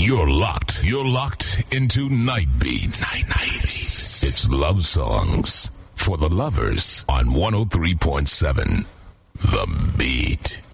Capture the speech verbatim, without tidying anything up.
You're locked. You're locked into Night Beats. Night, night Beats. It's love songs for the lovers on one oh three point seven The Beat.